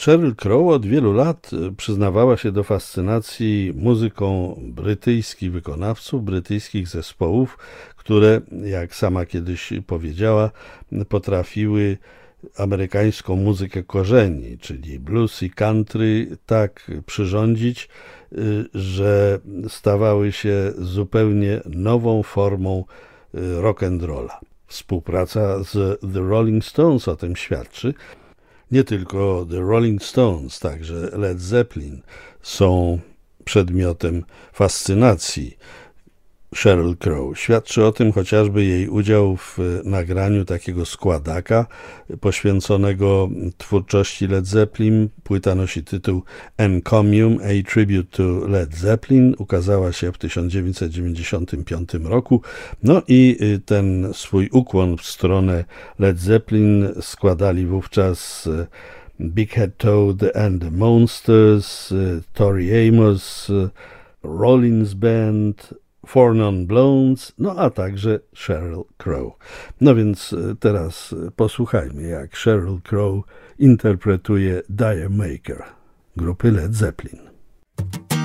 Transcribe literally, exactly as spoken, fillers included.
Sheryl Crow od wielu lat przyznawała się do fascynacji muzyką brytyjskich wykonawców, brytyjskich zespołów, które, jak sama kiedyś powiedziała, potrafiły amerykańską muzykę korzeni, czyli blues i country, tak przyrządzić, że stawały się zupełnie nową formą rock'n'rolla. Współpraca z The Rolling Stones o tym świadczy. Nie tylko The Rolling Stones, także Led Zeppelin są przedmiotem fascynacji Sheryl Crow. Świadczy o tym chociażby jej udział w nagraniu takiego składaka poświęconego twórczości Led Zeppelin. Płyta nosi tytuł Encomium, a Tribute to Led Zeppelin. Ukazała się w tysiąc dziewięćset dziewięćdziesiątym piątym roku. No i ten swój ukłon w stronę Led Zeppelin składali wówczas Big Head Toad and the Monsters, Tori Amos, Rollins Band, Four Non Blondes, no a także Sheryl Crow. No więc teraz posłuchajmy, jak Sheryl Crow interpretuje D'yer Mak'er grupy Led Zeppelin.